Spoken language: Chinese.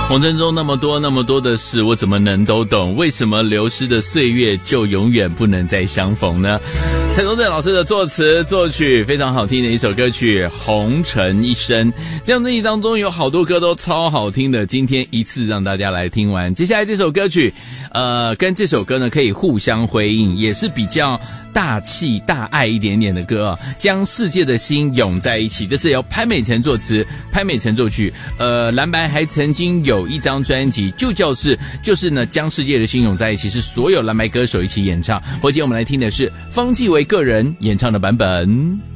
红尘中那么多的事，我怎么能都懂？为什么流失的岁月就永远不能再相逢呢？蔡宗正老师的作词作曲，非常好听的一首歌曲《红尘一生》。这张专辑当中有好多歌都超好听的，今天一次让大家来听完。接下来这首歌曲，跟这首歌呢可以互相辉映，也是比较大气大爱一点点的歌啊，将世界的心涌在一起。这是由潘美辰作词，潘美辰作曲。蓝白还曾经有一张专辑，就是呢将世界的心涌在一起，是所有蓝白歌手一起演唱。或者我们来听的是方季惟个人演唱的版本。